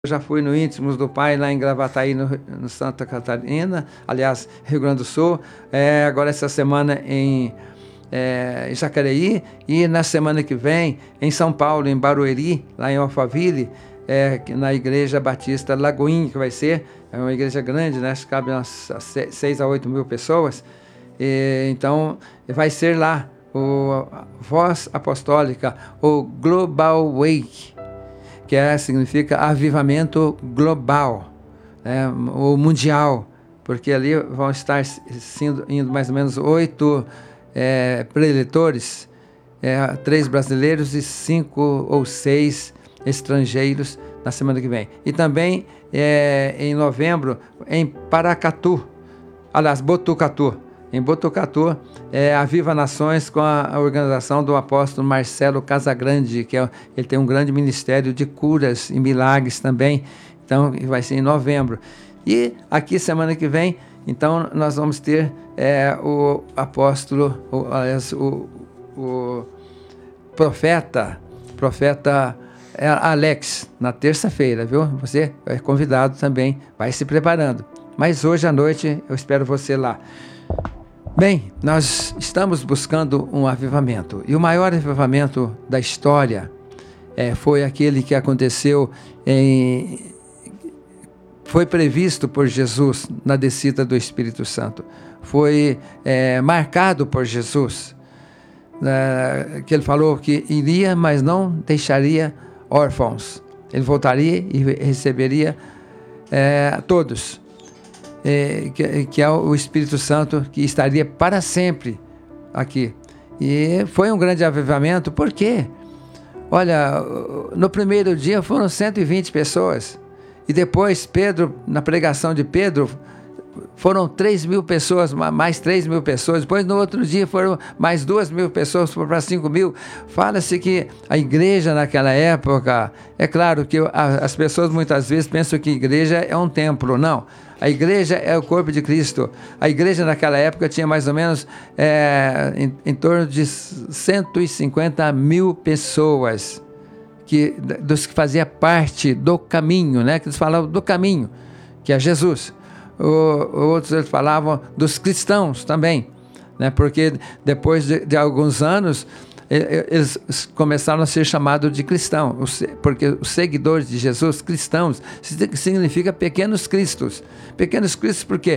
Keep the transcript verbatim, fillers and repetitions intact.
Eu já fui no Íntimos do Pai, lá em Gravataí, no, no Santa Catarina, aliás, Rio Grande do Sul. É, agora essa semana em, é, em Jacareí, e na semana que vem em São Paulo, em Barueri, lá em Alphaville, é, na Igreja Batista Lagoinha, que vai ser, é uma igreja grande, né? Acho que cabe umas seis a oito mil pessoas. E, então, vai ser lá o Voz Apostólica, o Global Wake, que é, significa avivamento global, né, ou mundial, porque ali vão estar sendo, indo mais ou menos oito é, preletores, é, três brasileiros e cinco ou seis estrangeiros na semana que vem. E também é, em novembro, em Paracatu, aliás, Botucatu, em Botucatu, é a Viva Nações, com a, a organização do apóstolo Marcelo Casagrande, que é, ele tem um grande ministério de curas e milagres também, então vai ser em novembro. E aqui, semana que vem, então nós vamos ter é, o apóstolo, o, o, o profeta, profeta Alex, na terça-feira, viu? Você é convidado também, vai se preparando. Mas hoje à noite eu espero você lá. Bem, nós estamos buscando um avivamento, e o maior avivamento da história é, foi aquele que aconteceu em... foi previsto por Jesus na descida do Espírito Santo, foi é, marcado por Jesus, é, que ele falou que iria, mas não deixaria órfãos, ele voltaria e receberia é, todos. É, que, que é o Espírito Santo, que estaria para sempre aqui. E foi um grande avivamento, porque, olha, no primeiro dia foram cento e vinte pessoas, e depois Pedro, na pregação de Pedro, foram três mil pessoas, mais três mil pessoas, depois no outro dia foram mais duas mil pessoas, foram para cinco mil. Fala-se que a igreja naquela época, é claro que as pessoas muitas vezes pensam que a igreja é um templo, não. A igreja é o corpo de Cristo. A igreja naquela época tinha mais ou menos é, em, em torno de cento e cinquenta mil pessoas, que, dos que faziam parte do caminho, né? Que eles falavam do caminho, que é Jesus. O, outros eles falavam dos cristãos também, né? Porque depois de, de alguns anos eles começaram a ser chamados de cristãos, porque os seguidores de Jesus, cristãos, significa pequenos cristos. Pequenos cristos por quê?